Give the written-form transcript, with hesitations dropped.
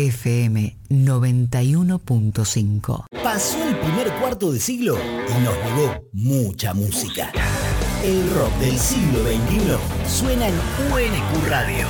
FM 91.5. Pasó el primer cuarto de siglo y nos llegó mucha música. El rock del siglo XXI suena en UNQ Radio.